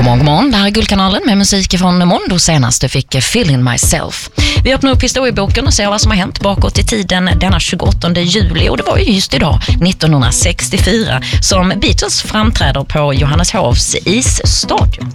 God morgon, det här är Guldkanalen med musik från Mondo. Senaste fick Feeling Myself. Vi öppnar upp historieboken och ser vad som har hänt bakåt i tiden denna 28 juli. Och det var ju just idag, 1964, som Beatles framträder på Johanneshovs isstadion.